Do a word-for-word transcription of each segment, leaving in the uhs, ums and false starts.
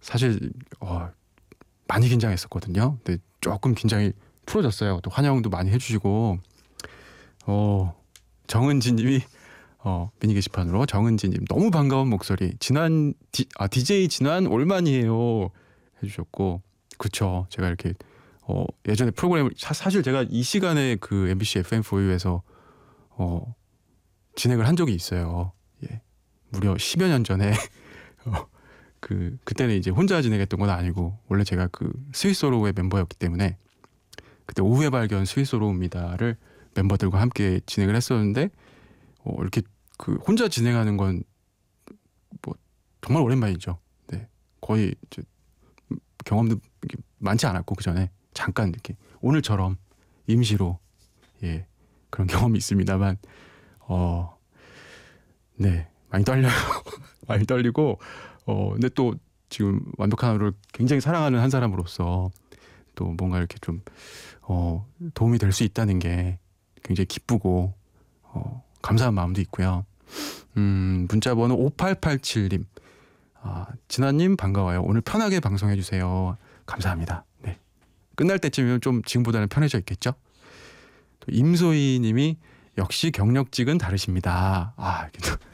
사실 어, 많이 긴장했었거든요. 근데 조금 긴장이 풀어졌어요. 또 환영도 많이 해주시고 어, 정은지님이 어, 미니 게시판으로 정은지님 너무 반가운 목소리 진환 디, 아, 디제이 진환 올만이에요 해주셨고 그쵸. 제가 이렇게 어, 예전에 프로그램을 사, 사실 제가 이 시간에 그 엠비씨 에프엠사에서 어, 진행을 한 적이 있어요. 예, 무려 십여 년 전에 어, 그 그때는 이제 혼자 진행했던 건 아니고 원래 제가 그 스위스로우의 멤버였기 때문에 그때 오후의 발견 스위스로우입니다를 멤버들과 함께 진행을 했었는데 어, 이렇게 그 혼자 진행하는 건 뭐 정말 오랜만이죠. 네, 거의 이제 경험도 많지 않았고 그 전에 잠깐 이렇게 오늘처럼 임시로 예 그런 경험이 있습니다만 어, 네 많이 떨려요. 많이 떨리고 어 근데 또 지금 완벽한 하루를 굉장히 사랑하는 한 사람으로서 또 뭔가 이렇게 좀 어, 도움이 될 수 있다는 게 굉장히 기쁘고 어, 감사한 마음도 있고요. 음, 문자번호 오팔팔칠님 아, 진아님 반가워요. 오늘 편하게 방송해 주세요. 감사합니다. 네. 끝날 때쯤이면 좀 지금보다는 편해져 있겠죠? 또 임소희님이 역시 경력직은 다르십니다. 아, 이게 또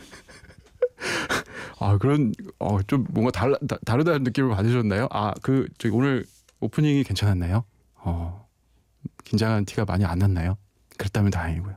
아 그런 어, 좀 뭔가 달라, 다, 다르다는 느낌을 받으셨나요? 아, 그 저기 오늘 오프닝이 괜찮았나요? 어, 긴장한 티가 많이 안 났나요? 그랬다면 다행이고요.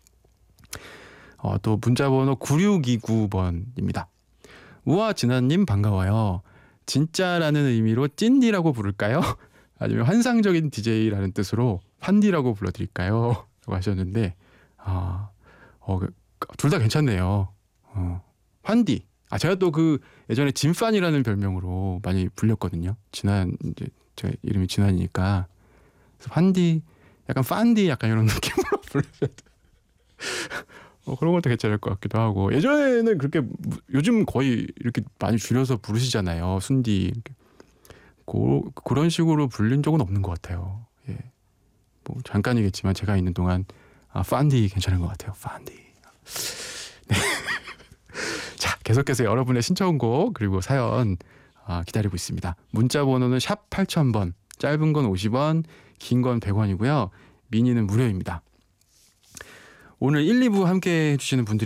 어, 또 문자번호 구육이구번입니다. 우와 진아님 반가워요. 진짜라는 의미로 찐디라고 부를까요? 아니면 환상적인 디제이라는 뜻으로 환디라고 불러드릴까요? 라고 하셨는데 아, 어, 둘 다 괜찮네요. 어, 환디. 아 제가 또 그 예전에 진판이라는 별명으로 많이 불렸거든요. 진한 이제 제 이름이 진한이니까 그래서 환디, 약간 판디 약간 이런 느낌으로 불러요. 어, 그런 것도 괜찮을 것 같기도 하고 예전에는 그렇게 요즘 거의 이렇게 많이 줄여서 부르시잖아요. 순디 고, 그런 식으로 불린 적은 없는 것 같아요. 예, 뭐 잠깐이겠지만 제가 있는 동안 아, 판디 괜찮은 것 같아요. 판디. 네. 자, 계속해서 여러분의 신청곡 그리고 사연 아, 기다리고 있습니다. 문자 번호는 샵 팔천 번, 짧은 건 오십 원, 긴 건 백 원이고요. 미니는 무료입니다. 오늘 일, 이 부 함께 해주시는 분들이